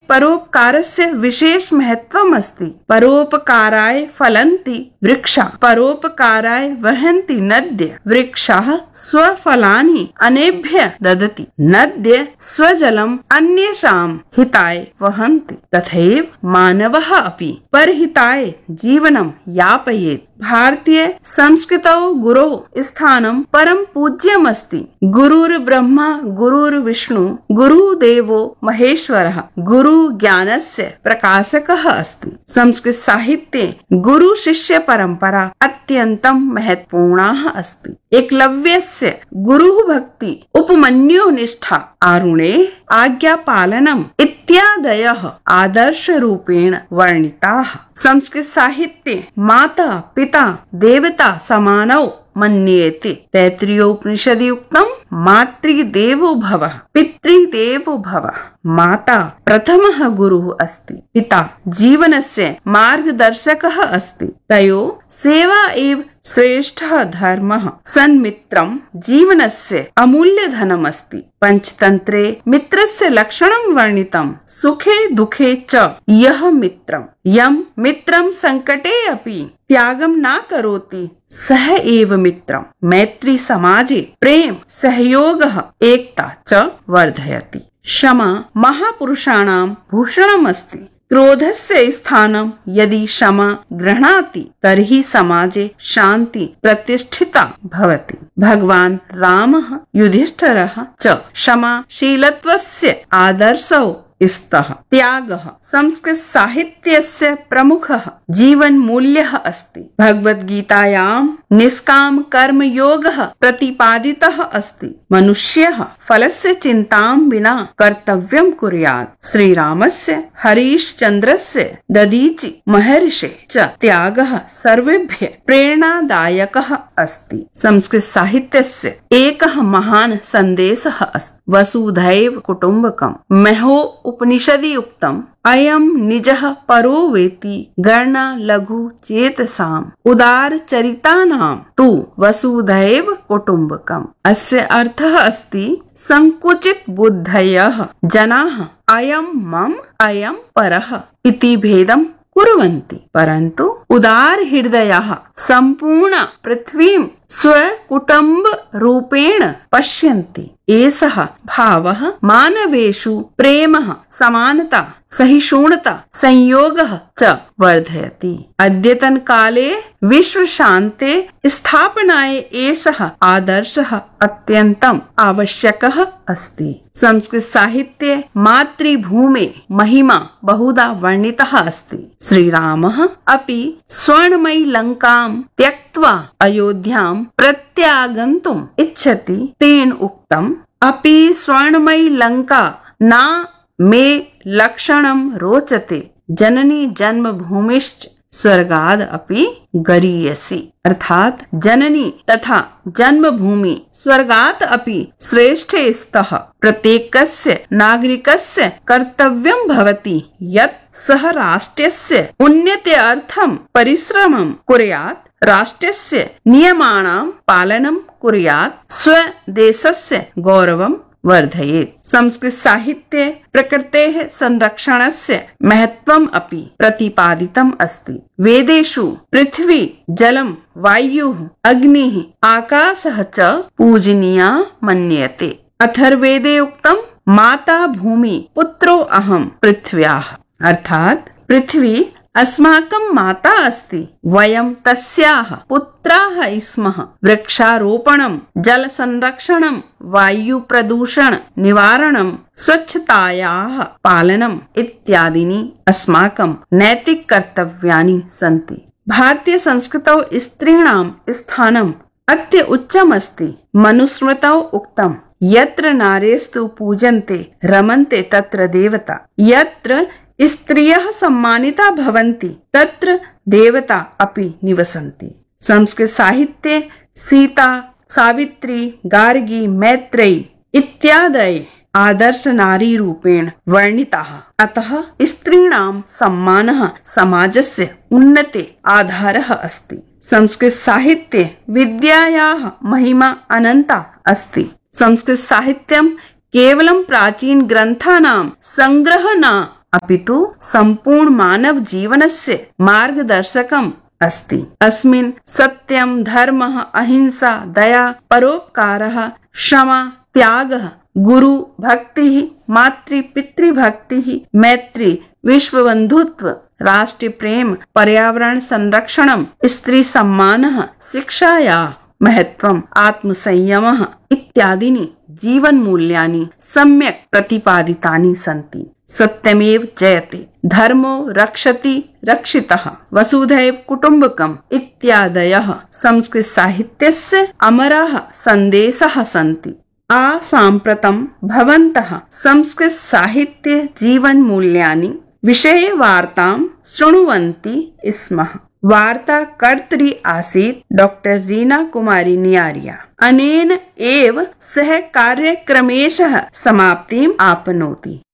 परोपकारस्य विशेष महत्वम् अस्ति। परोपकाराय फलन्ति वृक्षा, परोपकाराय वहन्ति नद्य। वृक्षः स्वफलानि अन्येभ्यः ददति, नद्य स्वजलम् अन्येषां हिताय वहन्ति। तथैव मानवः अपि परहिताय जीवनं यापयेत्। भारतीय संस्कृतौ गुरोः स्थानं परम पूज्यमस्ति। गुरुर्ब्रह्मा गुरुर्विष्णु गुरुदेवो महेश्वरः। गुरु ज्ञानस्य प्रकाशकः अस्ति। संस्कृत साहित्ये गुरु शिष्य परंपरा अत्यन्तं महत्वपूर्णा अस्ति। एकलव्यस्य गुरुः भक्ति, उपमन्युः निष्ठा, आरुणे आज्ञापालनम् इत्यादयः आदर्शरूपेण वर्णिताः। संस्कृत साहित्ये माता पिता देवता समानौ मन्येते। तैत्तिरीयोपनिषदि उक्तं मातृदेवो भवः पितृदेवो भवः। माता प्रथमः गुरुः अस्ति, पिता जीवनस्य मार्गदर्शकः अस्ति। तयोः सेवा एव श्रेष्ठः धर्मः। सन्मित्रं जीवनस्य अमूल्य धनमस्ति। पंचतन्त्रे मित्रस्य लक्षणं वर्णितं। सुखे दुखे च यः मित्रं, यं मित्रं संकटे अपि त्यागं न करोति सः एव मित्रम्। मैत्री समाजे प्रेम सहयोगः एकता च वर्धयति। क्षमा महापुरुषाणां भूषणम् अस्ति। क्रोधस्य स्थानं यदि क्षमा गृह्णाति तर्हि समाजे शान्ति प्रतिष्ठिता भवति। भगवान् रामः युधिष्ठिरः च क्षमाशीलत्वस्य आदर्शौ स्तः। त्यागः संस्कृत साहित्यस्य प्रमुखः जीवन मूल्यः अस्ति। भगवद्गीतायां निष्काम कर्म योगः प्रतिपादितः अस्ति। मनुष्यः फलस्य चिन्तां विना कर्तव्यं कुर्यात्। श्रीरामस्य हरिश्चन्द्रस्य ददीचि महर्षे च त्यागः सर्वेभ्यः प्रेरणादायकः अस्ति। संस्कृत साहित्यस्य एकः महान् सन्देशः अस्ति। वसुधैव कुटुम्बकम्। महो उपनिषदि उक्तम् अयं निजः परो वेति गण लघु चेतसाम् उदार चरितानां तु वसुधैव कुटुम्बकम्। अस्य अर्थः अस्ति संकुचित बुद्धयः जनाः अयं मम अयं परः इति भेदं कुर्वन्ति, परन्तु उदार हृदयाः सम्पूर्ण पृथ्वीं स्वकुटुम्ब रूपेण पश्यन्ति। एषः भावः मानवेषु प्रेमः समानता सहिष्णुता संयोगः च वर्धयति। अद्यतन काले विश्व शान्ते स्थापनाय एषः आदर्शः अत्यन्तम् आवश्यकः अस्ति। संस्कृत साहित्ये मातृभूमे महिमा बहुधा वर्णितः अस्ति। श्रीरामः अपि स्वर्णमयी लङ्कां त्यक्त्वा अयोध्यां प्रत्यागन्तुम् इच्छति। तेन उक्तम् अपि स्वर्णमयी लङ्का न मे लक्षणं रोचते जननी जन्मभूमिश्च स्वर्गाद अपि गरीयसी। अर्थात जननी तथा जन्मभूमि स्वर्गात् अपि श्रेष्ठे स्तः। प्रत्येकस्य नागरिकस्य कर्तव्यं भवति यत् सः राष्ट्रस्य उन्नत्यर्थं परिश्रमं कुर्यात्, राष्ट्रस्य नियमानां पालनं कुर्यात्, स्वदेशस्य गौरवं वर्धयेत्। संस्कृत साहित्ये प्रकृतेः संरक्षणस्य महत्वम् अपि प्रतिपादितम् अस्ति। वेदेषु पृथ्वी जलं वायुः अग्निः आकाशः च पूजनीया मन्यते। अथर्ववेदे उक्तं माता भूमि पुत्रो अहं पृथ्व्याः। अर्थात पृथ्वी अस्माकं माता अस्ति, वयं तस्याः पुत्राः स्मः। वृक्षारोपणं, जल संरक्षणं, वायु प्रदूषण निवारणं, स्वच्छतायाः पालनम् इत्यादीनि अस्माकं नैतिक कर्तव्यानि सन्ति। भारतीय संस्कृतौ स्त्रीणां स्थानम् अत्य उच्चमस्ति। मनुस्मृतौ उक्तं यत्र नारेस्तु पूजन्ते रमन्ते तत्र देवता। यत्र स्त्रियः सम्मानिता भवन्ति तत्र देवता अपि निवसन्ति। संस्कृत साहित्ये सीता, सावित्री, गार्गी, मैत्रेयी इत्यादयः आदर्श नारी रूपेण वर्णिताः। अतः स्त्रीणां सम्मानः समाजस्य उन्नते आधारः अस्ति। संस्कृत साहित्ये विद्यायाः महिमा अनन्ता अस्ति। संस्कृत साहित्यं केवलं प्राचीन ग्रन्थानां संग्रह न अपितु सम्पूर्ण मानव जीवनस्य मार्गदर्शकम् अस्ति। अस्मिन् सत्यं, धर्मः, अहिंसा, दया, परोपकारः, क्षमा, त्यागः, गुरु भक्तिः, मातृ पितृभक्तिः, मैत्री, विश्व बंधुत्व, राष्ट्रीय प्रेम, पर्यावरण संरक्षणं, स्त्री सम्मानः, शिक्षायाः महत्वम्, आत्मसंयमः इत्यादीनि जीवन मूल्यानि सम्यक् प्रतिपादितानि सन्ति। सत्यमेव जयते, धर्मो रक्षति रक्षितः, वसुधैव कुटुम्बकम् इत्यादयः संस्कृत साहित्यस्य अमराः सन्देशाः सन्ति। साम्प्रतं भवन्तः संस्कृत साहित्य जीवन मूल्यानि विषये वार्तां शृण्वन्ति स्मः। वार्ताकर्त्री आसीत् डॉक्टर रीना कुमारी नियारिया। अनेन एव सः कार्यक्रमेशः समाप्तिम् आपनोति।